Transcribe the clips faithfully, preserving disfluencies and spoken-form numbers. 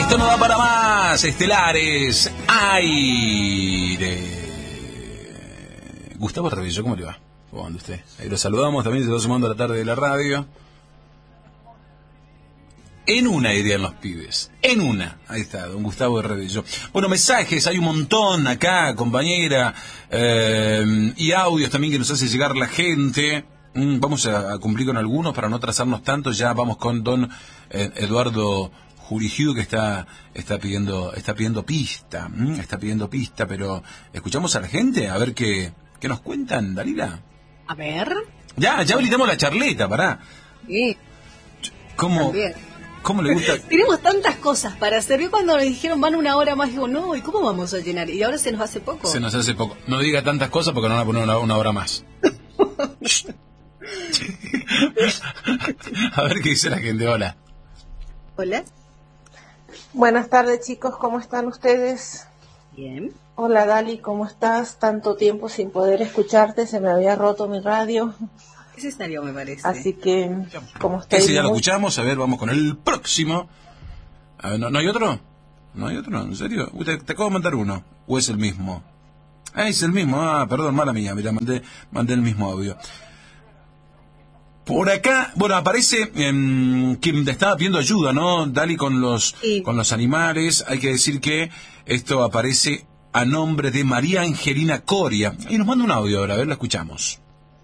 Esto no da para más. Estelares, aire. Gustavo Rebello, ¿cómo le va? ¿Cómo anda usted? Ahí lo saludamos, también se va sumando a la tarde de la radio. En una irían los pibes, en una. Ahí está, don Gustavo Rebello. Bueno, mensajes, hay un montón acá, compañera, eh, y audios también que nos hace llegar la gente. Mm, vamos a, a cumplir con algunos para no trazarnos tanto. Ya vamos con don eh, Eduardo Jurigiu, que está está pidiendo está pidiendo pista, mm, está pidiendo pista, pero escuchamos a la gente a ver qué, qué nos cuentan, Dalila. A ver. Ya, ya habilitamos la charleta, pará. Sí. ¿Cómo? También. ¿Cómo le gusta? Tenemos tantas cosas para hacer. Yo cuando nos dijeron van una hora más, digo, no, ¿y cómo vamos a llenar? Y ahora se nos hace poco. Se nos hace poco. No diga tantas cosas porque no van a poner una, una hora más. A ver qué dice la gente. Hola. Hola. Buenas tardes, chicos, ¿cómo están ustedes? Bien. Hola, Dali, ¿cómo estás? Tanto tiempo sin poder escucharte, se me había roto mi radio. Ese salió, me parece. Así que, como estoy... Ese ya lo muy... escuchamos, a ver, vamos con el próximo. A ver, ¿no, ¿no hay otro? ¿No hay otro? ¿En serio? Uy, te, te acabo de mandar uno. ¿O es el mismo? Ah, es el mismo. Ah, perdón, mala mía. Mira, mandé, mandé el mismo audio. Por acá, bueno, aparece eh, quien te estaba pidiendo ayuda, ¿no? Dali, con los, sí. con los animales. Hay que decir que esto aparece a nombre de María Angelina Coria. Y nos manda un audio ahora, a ver, lo escuchamos.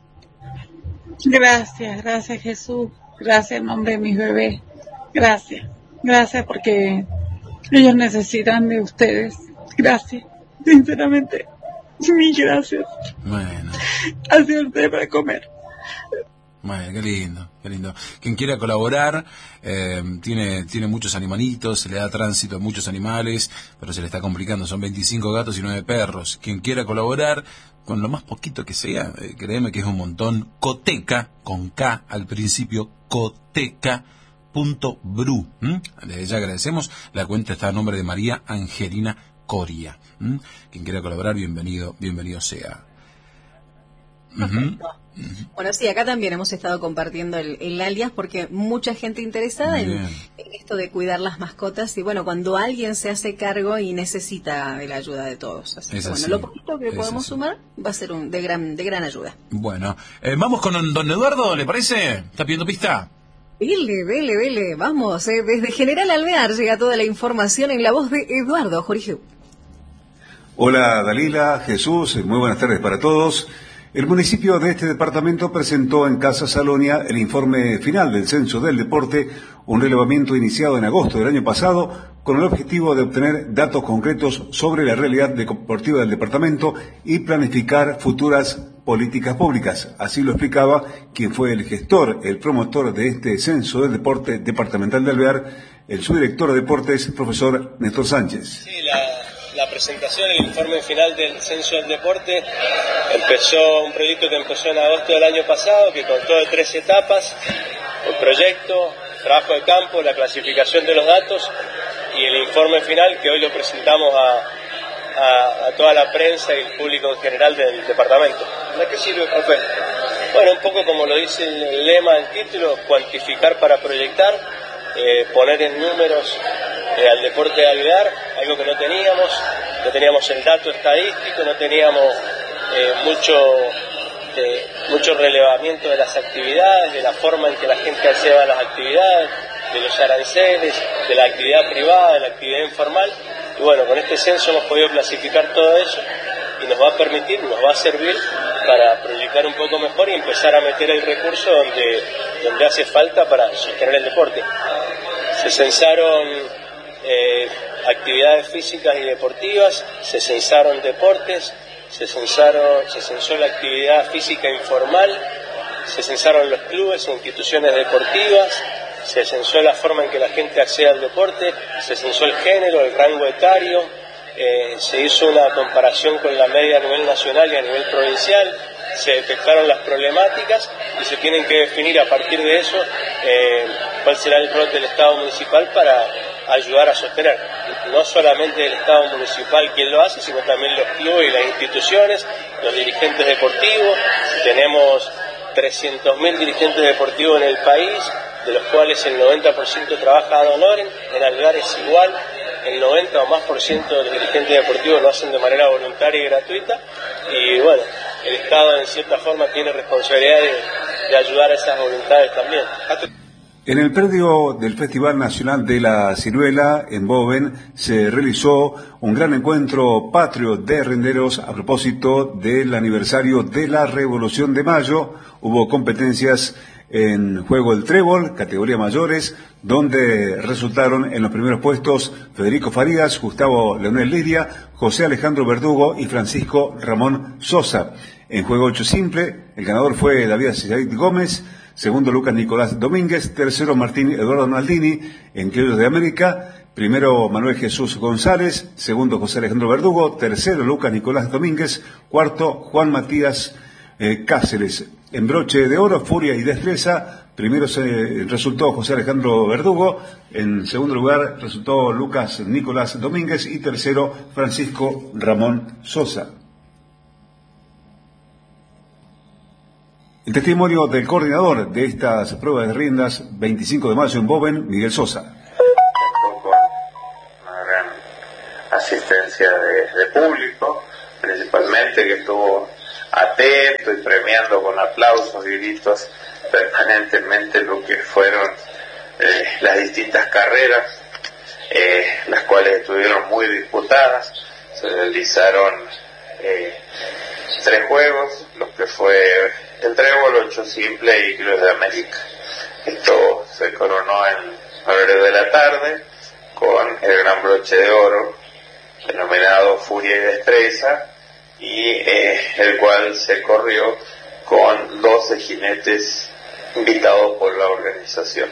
Gracias, gracias Jesús, gracias en nombre de mis bebés, gracias, gracias porque ellos necesitan de ustedes, gracias, sinceramente, mil gracias. Bueno. Así ustedes para comer. Bueno, qué lindo, qué lindo. Quien quiera colaborar, eh, tiene tiene muchos animalitos, se le da tránsito a muchos animales, pero se le está complicando, son veinticinco gatos y nueve perros. Quien quiera colaborar, con lo más poquito que sea, eh, créeme que es un montón. Coteca, con K al principio, coteca punto bru. ¿Mm? Desde ya agradecemos. La cuenta está a nombre de María Angelina Coria. ¿Mm? Quien quiera colaborar, bienvenido, bienvenido sea. Uh-huh. Bueno, sí, acá también hemos estado compartiendo el, el alias porque mucha gente interesada en, en esto de cuidar las mascotas y bueno, cuando alguien se hace cargo y necesita de la ayuda de todos. Así es que así, bueno, lo poquito que podemos así. sumar va a ser un, de gran de gran ayuda. Bueno, eh, vamos con don Eduardo, ¿le parece? ¿Está pidiendo pista? Vele, vele, vele, vamos, eh, desde General Alvear llega toda la información en la voz de Eduardo Jurigiu. Hola Dalila, Jesús, muy buenas tardes para todos. El municipio de este departamento presentó en Casa Salonia el informe final del Censo del Deporte, un relevamiento iniciado en agosto del año pasado con el objetivo de obtener datos concretos sobre la realidad deportiva del departamento y planificar futuras políticas públicas. Así lo explicaba quien fue el gestor, el promotor de este Censo del Deporte departamental de Alvear, el subdirector de deportes, profesor Néstor Sánchez. Sí, la... La presentación, el informe final del Censo del Deporte, empezó un proyecto que empezó en agosto del año pasado, que contó de tres etapas: el proyecto, trabajo de campo, la clasificación de los datos y el informe final, que hoy lo presentamos a, a, a toda la prensa y el público en general del departamento. ¿De qué sirve, profe? Bueno, un poco como lo dice el lema del título, cuantificar para proyectar, eh, poner en números Eh, al deporte de Alvear, algo que no teníamos, no teníamos el dato estadístico, no teníamos eh, mucho, eh, mucho relevamiento de las actividades, de la forma en que la gente accede a las actividades, de los aranceles, de la actividad privada, de la actividad informal, y bueno, con este censo hemos podido clasificar todo eso y nos va a permitir, nos va a servir para proyectar un poco mejor y empezar a meter el recurso donde, donde hace falta para sostener el deporte. Se censaron Eh, actividades físicas y deportivas, se censaron deportes, se censaron, se censó la actividad física informal, se censaron los clubes e instituciones deportivas, se censó la forma en que la gente accede al deporte, se censó el género, el rango etario, eh, se hizo una comparación con la media a nivel nacional y a nivel provincial, se detectaron las problemáticas y se tienen que definir a partir de eso eh, cuál será el rol del Estado municipal para ayudar a sostener. No solamente el Estado municipal quien lo hace, sino también los clubes y las instituciones, los dirigentes deportivos. Tenemos trescientos mil dirigentes deportivos en el país, de los cuales el noventa por ciento trabaja ad honorem. En Alvear es igual, el noventa o más por ciento de los dirigentes deportivos lo hacen de manera voluntaria y gratuita, y bueno, el Estado en cierta forma tiene responsabilidad de, de ayudar a esas voluntades también. En el predio del Festival Nacional de la Ciruela, en Boven, se realizó un gran encuentro patrio de renderos a propósito del aniversario de la Revolución de Mayo. Hubo competencias en juego del trébol, categoría mayores, donde resultaron en los primeros puestos Federico Farías, Gustavo Leonel Liria, José Alejandro Verdugo y Francisco Ramón Sosa. En juego ocho simple, el ganador fue David Cizarit Gómez, segundo Lucas Nicolás Domínguez, tercero Martín Eduardo Naldini, en Criollos de América, primero Manuel Jesús González, segundo José Alejandro Verdugo, tercero Lucas Nicolás Domínguez, cuarto Juan Matías eh, Cáceres. En broche de oro, furia y destreza, primero se resultó José Alejandro Verdugo, en segundo lugar resultó Lucas Nicolás Domínguez y tercero Francisco Ramón Sosa. El testimonio del coordinador de estas pruebas de riendas, veinticinco de mayo en Boven, Miguel Sosa. Con una gran asistencia de, de público, principalmente, que estuvo atento y premiando con aplausos y gritos permanentemente lo que fueron eh, las distintas carreras, eh, las cuales estuvieron muy disputadas. Se realizaron eh, tres juegos, lo que fue el trébol, ocho simple y Criollos de América. Esto se coronó en horario de la tarde con el gran broche de oro, denominado Furia y Destreza, y eh, el cual se corrió con doce jinetes invitados por la organización.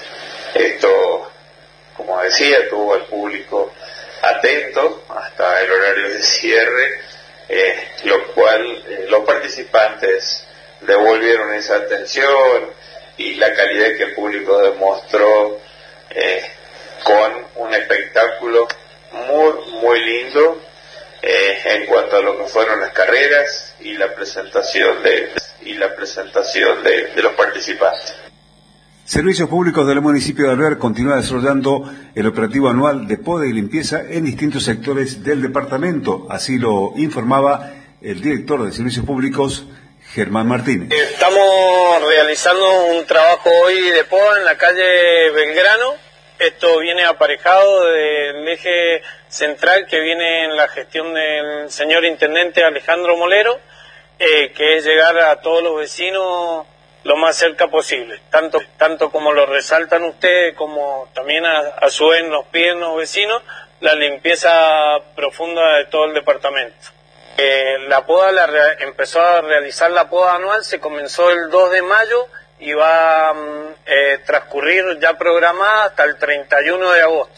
Esto, como decía, tuvo al público atento hasta el horario de cierre, eh, lo cual eh, los participantes devolvieron esa atención y la calidad que el público demostró eh, con un espectáculo muy, muy lindo eh, en cuanto a lo que fueron las carreras y la presentación de y la presentación de, de los participantes. Servicios Públicos del municipio de Alvear continúa desarrollando el operativo anual de poda y limpieza en distintos sectores del departamento. Así lo informaba el director de Servicios Públicos, Germán Martínez. Estamos realizando un trabajo hoy de poda en la calle Belgrano. Esto viene aparejado del eje central que viene en la gestión del señor intendente Alejandro Molero, eh, que es llegar a todos los vecinos lo más cerca posible, tanto tanto como lo resaltan ustedes, como también a, a su vez nos piden los vecinos, la limpieza profunda de todo el departamento. Eh, la poda la re, empezó a realizar la poda anual, se comenzó el dos de mayo y va a eh, transcurrir ya programada hasta el treinta y uno de agosto.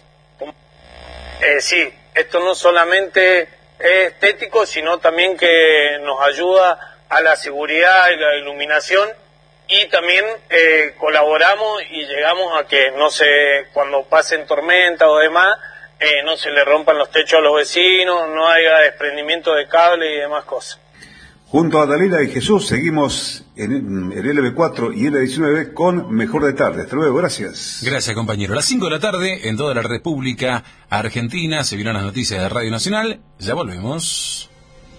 Eh, sí, esto no solamente es estético, sino también que nos ayuda a la seguridad y la iluminación, y también eh, colaboramos y llegamos a que no se, cuando pasen tormentas o demás, eh, no se le rompan los techos a los vecinos, no haya desprendimiento de cable y demás cosas. Junto a Dalila y Jesús seguimos en el L B cuatro y L diecinueve con Mejor de Tarde. Hasta luego, gracias. Gracias, compañero. A las cinco de la tarde, en toda la República Argentina, se vieron las noticias de Radio Nacional. Ya volvemos.